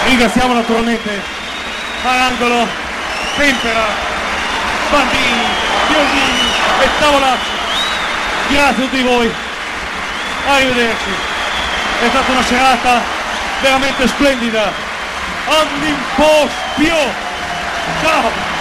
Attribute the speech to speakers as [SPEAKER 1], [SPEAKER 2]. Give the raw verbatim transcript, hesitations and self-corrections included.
[SPEAKER 1] Ringraziamo naturalmente Marangolo, Tempera, Bandini, Biondini e Tavolacci. Grazie a tutti voi, arrivederci. È stata una serata veramente splendida. An Impospio. Ciao!